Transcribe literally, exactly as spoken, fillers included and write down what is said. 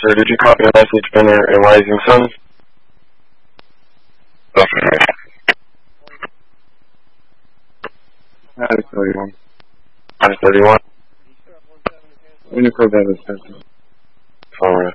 sir. Did you copy a message, Banner and Rising Sun? Okay. Minus thirty-one. Minus thirty-one. When you close that attention. Forward.